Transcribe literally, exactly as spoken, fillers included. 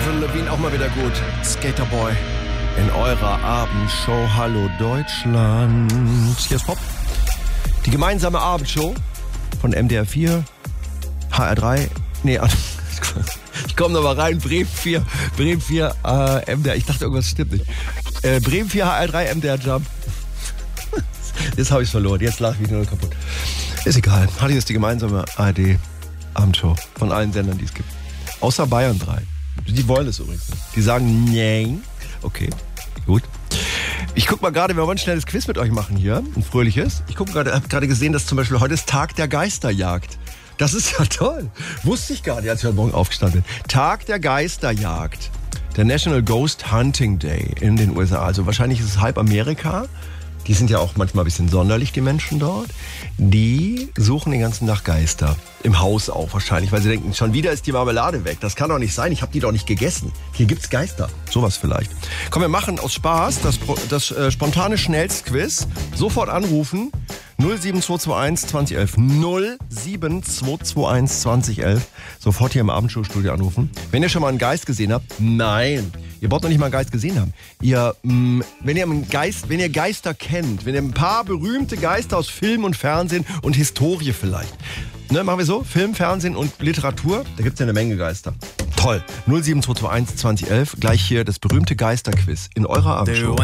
Avril Lavigne auch mal wieder gut. Skaterboy in eurer Abendshow. Hallo Deutschland. Hier ist Pop. Die gemeinsame Abendshow von M D R vier, H R drei, nee, ich komme noch mal rein, Bremen vier, Bremen vier, äh, M D R, ich dachte irgendwas stimmt nicht. Äh, Bremen vier, H R drei, M D R Jump. Jetzt habe ich es verloren, jetzt lache ich mich nur noch kaputt. Ist egal, Hardy ist die gemeinsame A R D Abendshow von allen Sendern, die es gibt. Außer Bayern drei. Die wollen es übrigens nicht. Die sagen, nein. Okay, gut. Ich guck mal gerade, wir wollen ein schnelles Quiz mit euch machen hier, ein fröhliches. Ich guck gerade, habe gerade gesehen, dass zum Beispiel heute ist Tag der Geisterjagd. Das ist ja toll. Wusste ich gar nicht, als ich heute Morgen aufgestanden bin. Tag der Geisterjagd. Der National Ghost Hunting Day in den U S A. Also wahrscheinlich ist es halb Amerika. Die sind ja auch manchmal ein bisschen sonderlich, die Menschen dort. Die suchen den ganzen Tag Geister. Im Haus auch wahrscheinlich, weil sie denken, schon wieder ist die Marmelade weg. Das kann doch nicht sein, ich habe die doch nicht gegessen. Hier gibt's Geister. Sowas vielleicht. Komm, wir machen aus Spaß das, das äh, spontane Schnellstquiz. Sofort anrufen. null sieben zwei zwei eins zwanzig elf. null sieben zwei zwei eins zwanzig elf. Sofort hier im Abendshow-Studio anrufen. Wenn ihr schon mal einen Geist gesehen habt, nein. Ihr braucht noch nicht mal einen Geist gesehen haben. Ihr, mh, wenn ihr einen Geist, wenn ihr Geister kennt, wenn ihr ein paar berühmte Geister aus Film und Fernsehen und Historie vielleicht. Ne, machen wir so? Film, Fernsehen und Literatur. Da gibt's ja eine Menge Geister. Toll. null sieben zwei zwei eins zwanzig elf. Gleich hier das berühmte Geisterquiz in eurer Abendshow.